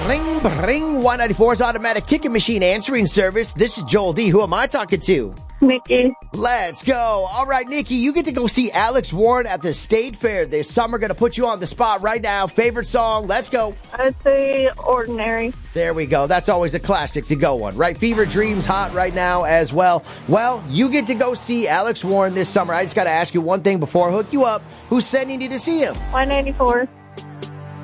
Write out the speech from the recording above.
Bring, bring. 194's automatic ticket machine answering service. This is Joel D. Who am I talking to? Nikki. Let's go. All right, Nikki, you get to go see Alex Warren at the State Fair this summer. Going to put you on the spot right now. Favorite song? Let's go. I'd say Ordinary. There we go. That's always a classic to go one, right? Fever Dreams hot right now as well. Well, you get to go see Alex Warren this summer. I just got to ask you one thing before I hook you up. Who's sending you to see him? Y94.